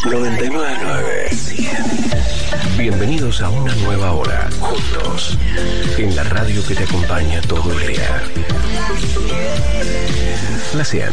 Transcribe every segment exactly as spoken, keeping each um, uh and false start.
noventa y nueve punto nueve. Bienvenidos a una nueva hora, juntos, en la radio que te acompaña todo el día. La cien.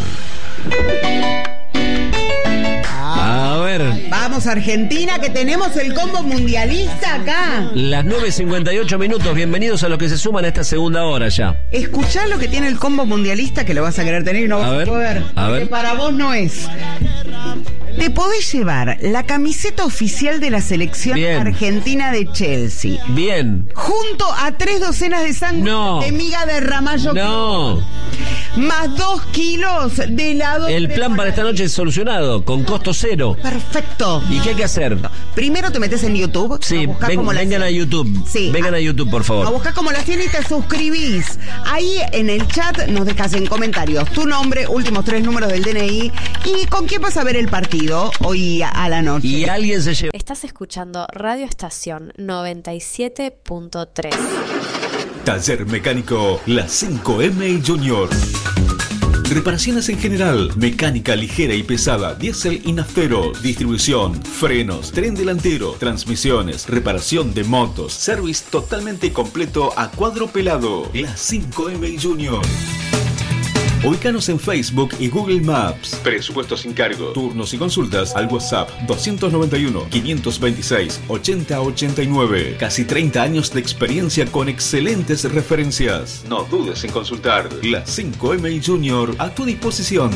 A ver. Vamos, Argentina, que tenemos el combo mundialista acá. Las nueve cincuenta y ocho minutos. Bienvenidos a los que se suman a esta segunda hora ya. Escuchá lo que tiene el combo mundialista, que lo vas a querer tener y no vas a, a ver, poder. A ver. Que para vos no es. Te podés llevar la camiseta oficial de la selección Bien. argentina de Chelsea. Bien. Junto a tres docenas de sándwiches No. de miga de ramallo. No. Más dos kilos de helado. El plan para esta noche es solucionado, con costo cero. Perfecto. ¿Y qué hay que hacer? Primero te metes en YouTube. Sí, ven, como vengan la... a YouTube. Sí. Vengan a, a YouTube, por favor. A buscar como la cien y te suscribís. Ahí en el chat nos dejas en comentarios tu nombre, últimos tres números del D N I y con quién vas a ver el partido hoy a la noche. Y alguien se lleva. Estás escuchando Radio Estación noventa y siete punto tres. Taller Mecánico La cinco eme Junior. Reparaciones en general, mecánica ligera y pesada, diésel y naftero, distribución, frenos, tren delantero, transmisiones, reparación de motos, service totalmente completo a cuadro pelado. La cinco eme Junior. Ubícanos en Facebook y Google Maps. Presupuesto sin cargo. Turnos y consultas al WhatsApp doscientos noventa y uno, quinientos veintiséis, ochenta ochenta y nueve. Casi treinta años de experiencia con excelentes referencias. No dudes en consultar. La cinco eme Junior a tu disposición.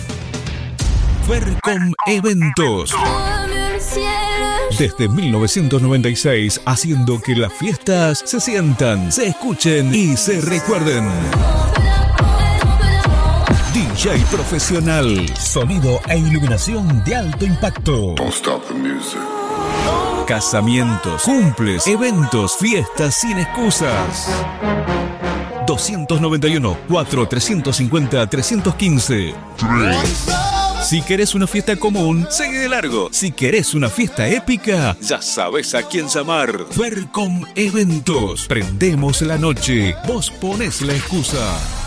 Fercom Eventos. Desde mil novecientos noventa y seis, haciendo que las fiestas se sientan, se escuchen y se recuerden. D J profesional, sonido e iluminación de alto impacto. Don't stop the music. Casamientos, cumples, eventos, fiestas sin excusas. doscientos noventa y uno, cuatro, trescientos cincuenta, trescientos quince. Si querés una fiesta común, sigue de largo. Si querés una fiesta épica, ya sabes a quién llamar. Fercom Eventos. Prendemos la noche, vos ponés la excusa.